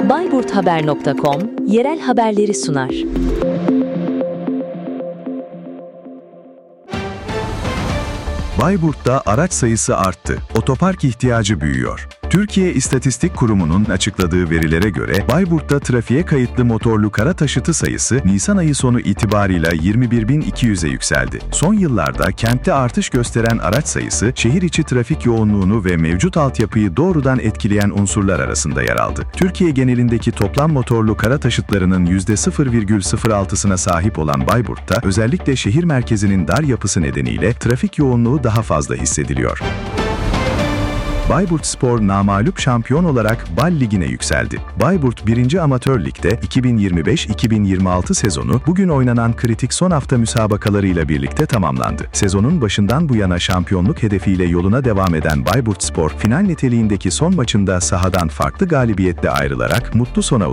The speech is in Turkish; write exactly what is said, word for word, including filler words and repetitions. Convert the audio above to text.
bayburthaber nokta com yerel haberleri sunar. Bayburt'ta araç sayısı arttı. Otopark ihtiyacı büyüyor. Türkiye İstatistik Kurumu'nun açıkladığı verilere göre Bayburt'ta trafiğe kayıtlı motorlu kara taşıtı sayısı Nisan ayı sonu itibarıyla yirmi bir bin iki yüze yükseldi. Son yıllarda kentte artış gösteren araç sayısı şehir içi trafik yoğunluğunu ve mevcut altyapıyı doğrudan etkileyen unsurlar arasında yer aldı. Türkiye genelindeki toplam motorlu kara taşıtlarının yüzde sıfır virgül sıfır altısına sahip olan Bayburt'ta özellikle şehir merkezinin dar yapısı nedeniyle trafik yoğunluğu daha fazla hissediliyor. Bayburtspor namağlup şampiyon olarak Bal Ligi'ne yükseldi. Bayburt birinci Amatör Lig'de iki bin yirmi beş iki bin yirmi altı sezonu bugün oynanan kritik son hafta müsabakalarıyla birlikte tamamlandı. Sezonun başından bu yana şampiyonluk hedefiyle yoluna devam eden Bayburtspor, final niteliğindeki son maçında sahadan farklı galibiyetle ayrılarak mutlu sona